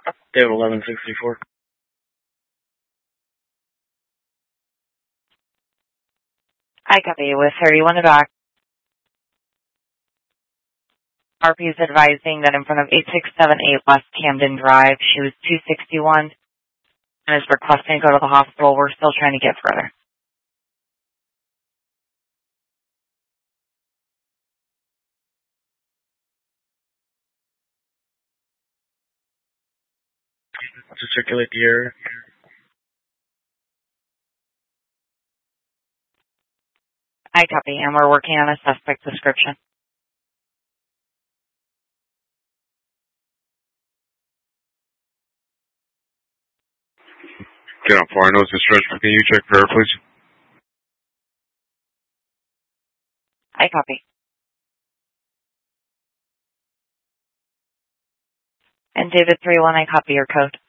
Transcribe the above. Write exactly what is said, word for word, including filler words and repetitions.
David eleven sixty-four. I copy with thirty-one back. R P is advising that in front of eight six seven eight West Camden Drive, she was two sixty-one and is requesting to go to the hospital. We're still trying to get further. To circulate the area. I copy, and we're working on a suspect description. Get on four. I know it's a stretch, but can you check for her, please? I copy. And David three one, I copy your code.